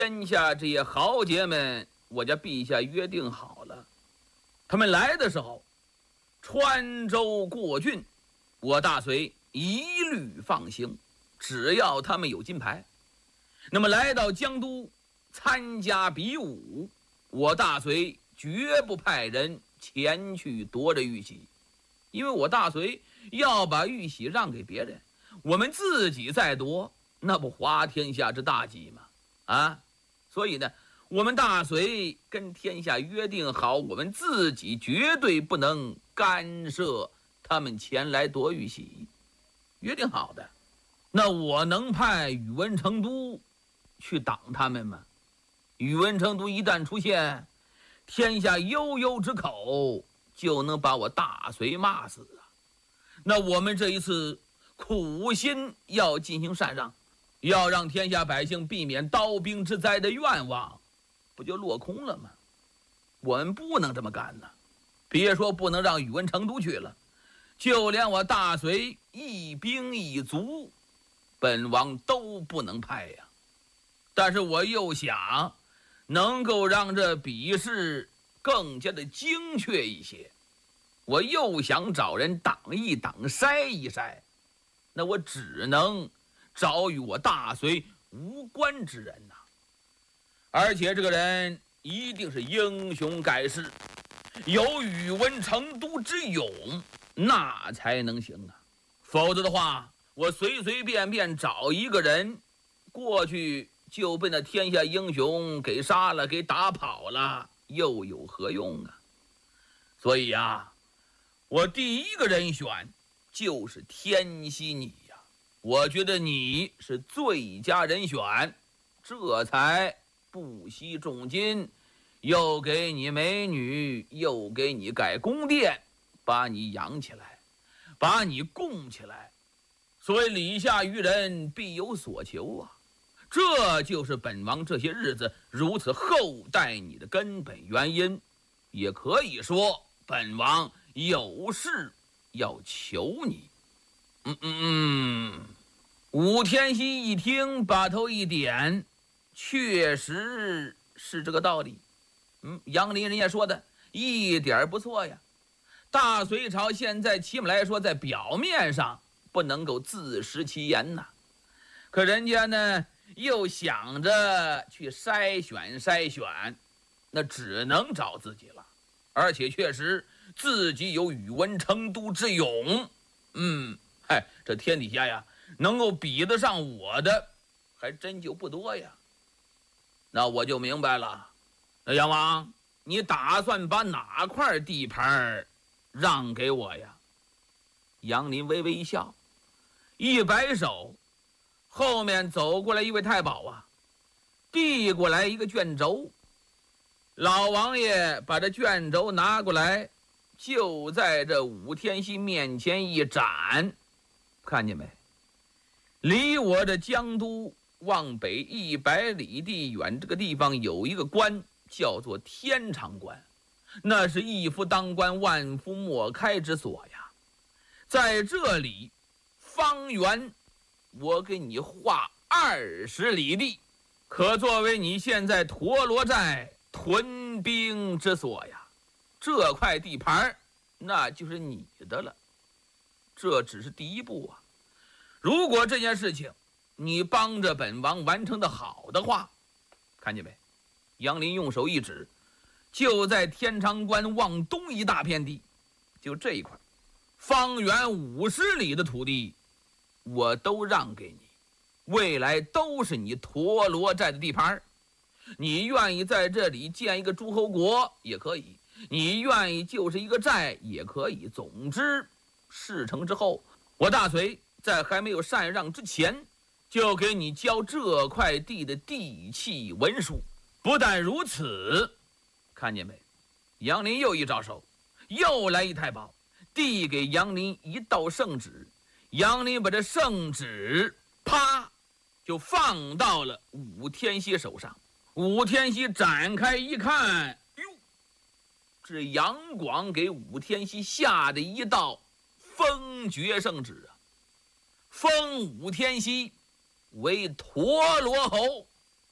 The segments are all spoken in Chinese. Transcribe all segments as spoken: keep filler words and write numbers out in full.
天下这些豪杰们，我家陛下约定好了，他们来的时候，川州过郡，我大隋一律放行，只要他们有金牌。那么来到江都参加比武，我大隋绝不派人前去夺着玉玺，因为我大隋要把玉玺让给别人，我们自己再夺，那不滑天下之大稽吗？啊，所以呢，我们大隋跟天下约定好，我们自己绝对不能干涉他们前来夺玉玺，约定好的。那我能派宇文成都去挡他们吗？宇文成都一旦出现，天下悠悠之口就能把我大隋骂死啊！那我们这一次苦心要进行禅让，要让天下百姓避免刀兵之灾的愿望，不就落空了吗？我们不能这么干呢！别说不能让宇文成都去了，就连我大隋一兵一卒，本王都不能派呀。但是我又想能够让这比试更加的精确一些，我又想找人挡一挡筛一筛，那我只能找与我大隋无关之人呐、啊。而且这个人一定是英雄盖世，有宇文成都之勇，那才能行啊。否则的话，我随随便便找一个人过去，就被那天下英雄给杀了，给打跑了，又有何用啊？所以啊，我第一个人选就是天锡你呀，我觉得你是最佳人选，这才不惜重金，又给你美女，又给你盖宫殿，把你养起来，把你供起来。所以礼下于人，必有所求啊。这就是本王这些日子如此厚待你的根本原因，也可以说本王有事要求你。嗯嗯嗯，武天锡一听，把头一点，确实是这个道理。嗯，杨林人家说的一点不错呀。大隋朝现在起码来说，在表面上不能够自食其言呐，可人家呢又想着去筛选筛选，那只能找自己了。而且确实自己有宇文成都之勇，嗯，嗨，这天底下呀，能够比得上我的还真就不多呀。那我就明白了，那杨王，你打算把哪块地盘让给我呀？杨林微微一笑，一摆手，后面走过来一位太保啊，递过来一个卷轴。老王爷把这卷轴拿过来，就在这武天锡面前一展，看见没？离我这江都往北一百里地远，这个地方有一个关，叫做天长关，那是一夫当关，万夫莫开之所呀。在这里方圆我给你画二十里地，可作为你现在陀罗寨屯兵之所呀。这块地盘那就是你的了。这只是第一步啊。如果这件事情你帮着本王完成的好的话，看见没？杨林用手一指，就在天长关往东一大片地，就这一块方圆五十里的土地，我都让给你，未来都是你陀罗寨的地盘。你愿意在这里建一个诸侯国也可以，你愿意就是一个寨也可以。总之事成之后，我大隋在还没有禅让之前，就给你交这块地的地契文书。不但如此，看见没？杨林又一招手，又来一太保，递给杨林一道圣旨。杨林把这圣旨啪就放到了武天锡手上。武天锡展开一看，哟，这杨广给武天锡下的一道封爵圣旨啊，封武天锡为陀罗侯。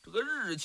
这个日